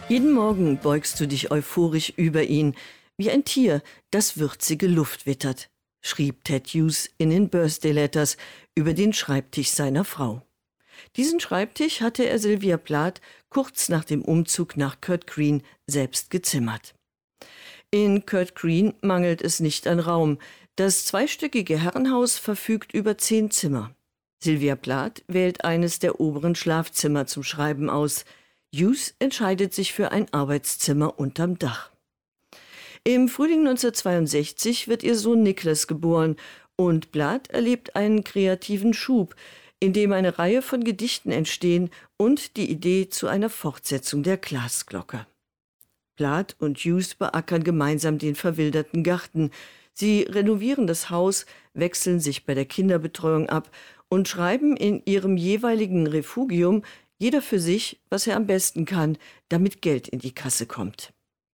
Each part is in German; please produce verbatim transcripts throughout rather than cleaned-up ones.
Jeden Morgen beugst du dich euphorisch über ihn, wie ein Tier, das würzige Luft wittert, schrieb Ted Hughes in den Birthday Letters über den Schreibtisch seiner Frau. Diesen Schreibtisch hatte er Sylvia Plath kurz nach dem Umzug nach Kurt Green selbst gezimmert. In Kurt Green mangelt es nicht an Raum. Das zweistöckige Herrenhaus verfügt über zehn Zimmer. Sylvia Plath wählt eines der oberen Schlafzimmer zum Schreiben aus. Hughes entscheidet sich für ein Arbeitszimmer unterm Dach. Im Frühling neunzehnhundertzweiundsechzig wird ihr Sohn Nicholas geboren und Plath erlebt einen kreativen Schub, in dem eine Reihe von Gedichten entstehen und die Idee zu einer Fortsetzung der Glasglocke. Plath und Hughes beackern gemeinsam den verwilderten Garten. Sie renovieren das Haus, wechseln sich bei der Kinderbetreuung ab und schreiben in ihrem jeweiligen Refugium jeder für sich, was er am besten kann, damit Geld in die Kasse kommt.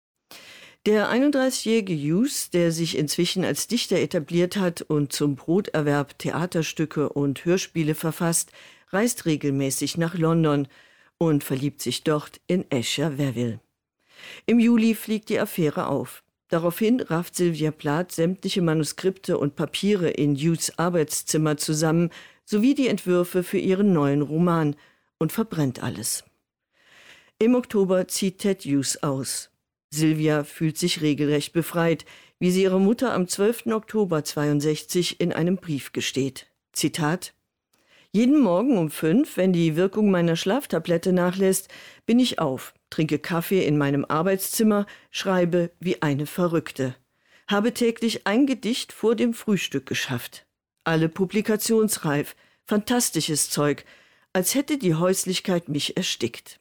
Der einunddreißigjährige Hughes, der sich inzwischen als Dichter etabliert hat und zum Broterwerb Theaterstücke und Hörspiele verfasst, reist regelmäßig nach London und verliebt sich dort in Asher Verrill. Im Juli fliegt die Affäre auf. Daraufhin rafft Sylvia Plath sämtliche Manuskripte und Papiere in Hughes' Arbeitszimmer zusammen, sowie die Entwürfe für ihren neuen Roman, und verbrennt alles. Im Oktober zieht Ted Hughes aus. Sylvia fühlt sich regelrecht befreit, wie sie ihrer Mutter am zwölften Oktober zweiundsechzig in einem Brief gesteht. Zitat: »Jeden Morgen um fünf, wenn die Wirkung meiner Schlaftablette nachlässt, bin ich auf, trinke Kaffee in meinem Arbeitszimmer, schreibe wie eine Verrückte. Habe täglich ein Gedicht vor dem Frühstück geschafft. Alle publikationsreif, fantastisches Zeug, als hätte die Häuslichkeit mich erstickt.«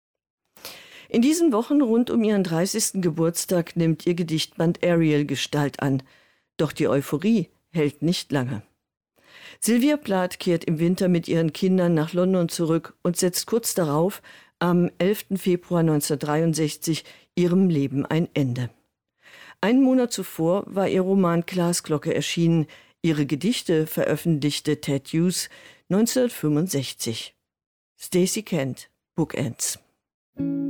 In diesen Wochen rund um ihren dreißigsten Geburtstag nimmt ihr Gedichtband Ariel Gestalt an. Doch die Euphorie hält nicht lange. Sylvia Plath kehrt im Winter mit ihren Kindern nach London zurück und setzt kurz darauf, am elften Februar neunzehnhundertdreiundsechzig, ihrem Leben ein Ende. Einen Monat zuvor war ihr Roman Glasglocke erschienen. Ihre Gedichte veröffentlichte Ted Hughes neunzehnhundertfünfundsechzig. Stacey Kent, Bookends.